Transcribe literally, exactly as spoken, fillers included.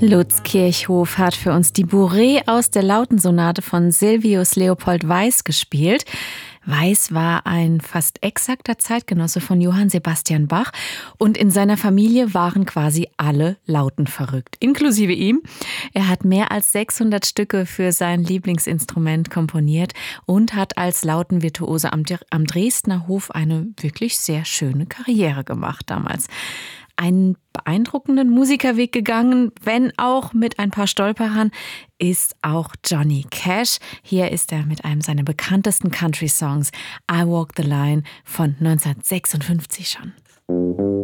Lutz Kirchhoff hat für uns die Bourrée aus der Lautensonate von Silvius Leopold Weiß gespielt. Weiß war ein fast exakter Zeitgenosse von Johann Sebastian Bach und in seiner Familie waren quasi alle Lauten verrückt, inklusive ihm. Er hat mehr als sechshundert Stücke für sein Lieblingsinstrument komponiert und hat als Lautenvirtuose am, am Dresdner Hof eine wirklich sehr schöne Karriere gemacht damals. Einen beeindruckenden Musikerweg gegangen, wenn auch mit ein paar Stolperern, ist auch Johnny Cash. Hier ist er mit einem seiner bekanntesten Country-Songs, I Walk the Line von neunzehnhundertsechsundfünfzig schon.